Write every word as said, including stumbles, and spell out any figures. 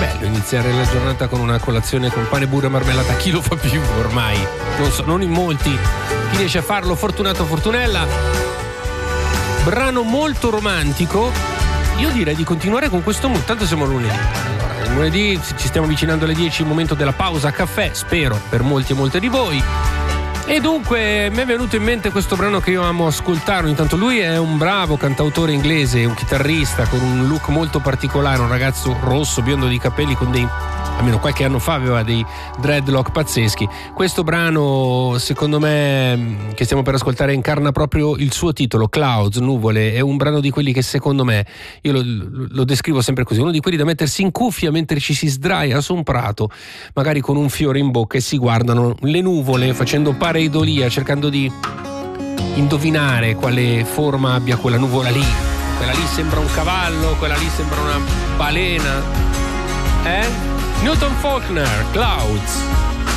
bello iniziare la giornata con una colazione con pane, burro e marmellata. Chi lo fa più ormai? Non so, non in molti. Chi riesce a farlo, fortunato fortunella. Brano molto romantico. Io direi di continuare con questo mood, tanto siamo lunedì. Allora, lunedì ci stiamo avvicinando alle dieci, il momento della pausa caffè, spero, per molti e molte di voi. E dunque mi è venuto in mente questo brano che io amo ascoltare. Intanto lui è un bravo cantautore inglese, un chitarrista con un look molto particolare, un ragazzo rosso, biondo di capelli con dei, almeno qualche anno fa aveva dei dreadlock pazzeschi. Questo brano, secondo me, che stiamo per ascoltare, incarna proprio il suo titolo, Clouds, nuvole. È un brano di quelli che secondo me, io lo, lo descrivo sempre così, uno di quelli da mettersi in cuffia mentre ci si sdraia su un prato, magari con un fiore in bocca, e si guardano le nuvole facendo pareidolia, cercando di indovinare quale forma abbia quella nuvola lì. Quella lì sembra un cavallo, quella lì sembra una balena. Eh? Newton Faulkner, Clouds.